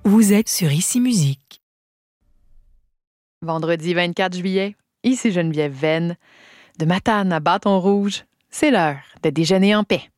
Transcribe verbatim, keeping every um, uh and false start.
Vous êtes sur Ici Musique. Vendredi vingt-quatre juillet, ici Geneviève Venn. De Matane à Bâton Rouge, c'est l'heure de déjeuner en paix.